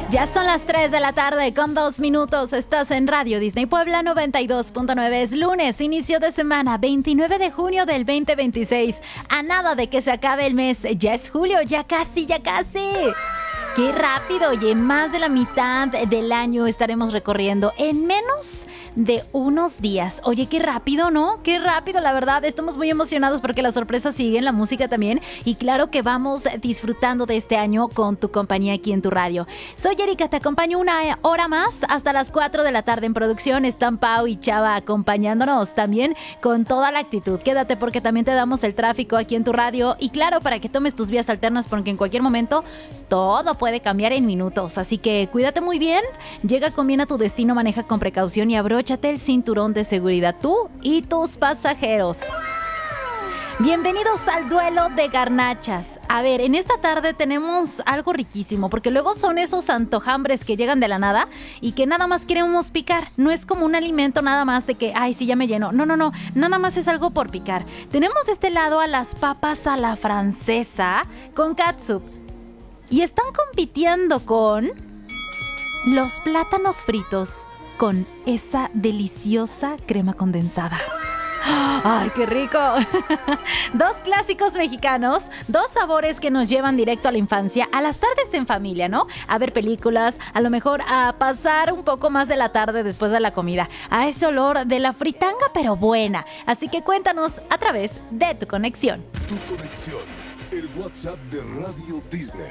Ya son las 3 de la tarde con 2 minutos. Estás en Radio Disney Puebla 92.9. Es lunes, inicio de semana, 29 de junio del 2026. A nada de que se acabe el mes. Ya es julio, ya casi, ya casi. ¡Qué rápido! Oye, más de la mitad del año estaremos recorriendo en menos de unos días. Oye, qué rápido, ¿no? Qué rápido, la verdad. Estamos muy emocionados porque las sorpresas siguen, la música también. Y claro que vamos disfrutando de este año con tu compañía aquí en tu radio. Soy Erika, te acompaño una hora más hasta las 4 de la tarde en producción. Están Pau y Chava acompañándonos también con toda la actitud. Quédate porque también te damos el tráfico aquí en tu radio. Y claro, para que tomes tus vías alternas porque en cualquier momento todo puede cambiar en minutos, así que cuídate muy bien, llega con bien a tu destino, maneja con precaución y abróchate el cinturón de seguridad tú y tus pasajeros. Bienvenidos al duelo de garnachas. A ver, en esta tarde tenemos algo riquísimo, porque luego son esos antojambres que llegan de la nada y que nada más queremos picar. No es como un alimento nada más de que, ay, sí, ya me lleno. No, nada más es algo por picar. Tenemos de este lado a las papas a la francesa con catsup. Y están compitiendo con los plátanos fritos con esa deliciosa crema condensada. ¡Ay, qué rico! Dos clásicos mexicanos, dos sabores que nos llevan directo a la infancia, a las tardes en familia, ¿no? A ver películas, a lo mejor a pasar un poco más de la tarde después de la comida, a ese olor de la fritanga pero buena. Así que cuéntanos a través de tu conexión. Tu conexión. El WhatsApp de Radio Disney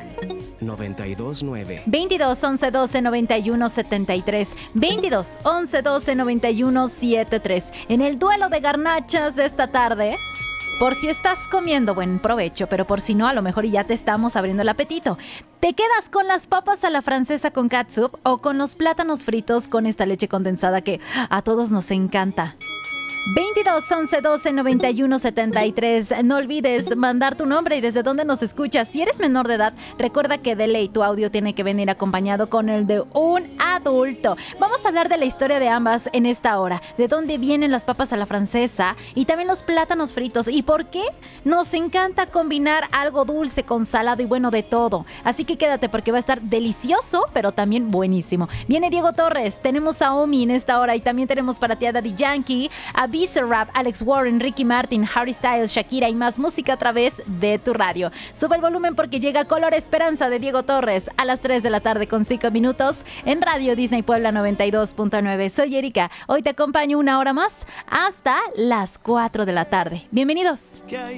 929 22 11 12 91 73 22 11 12 91 73. En el duelo de garnachas de esta tarde, por si estás comiendo, buen provecho, pero por si no, a lo mejor ya te estamos abriendo el apetito. ¿Te quedas con las papas a la francesa con catsup o con los plátanos fritos con esta leche condensada que a todos nos encanta? 22 11 12 91 73. No olvides mandar tu nombre y desde dónde nos escuchas. Si eres menor de edad, recuerda que de ley tu audio tiene que venir acompañado con el de un adulto. Vamos a hablar de la historia de ambas en esta hora. De dónde vienen las papas a la francesa y también los plátanos fritos. Y por qué nos encanta combinar algo dulce con salado y bueno, de todo. Así que quédate porque va a estar delicioso, pero también buenísimo. Viene Diego Torres, tenemos a Omi en esta hora y también tenemos para ti a Daddy Yankee, a Bizarrap, Alex Warren, Ricky Martin, Harry Styles, Shakira y más música a través de tu radio. Sube el volumen porque llega Color Esperanza de Diego Torres a las 3 de la tarde con 5 minutos en Radio Disney Puebla 92.9. Soy Erika, hoy te acompaño una hora más hasta las 4 de la tarde. Bienvenidos. ¿Qué hay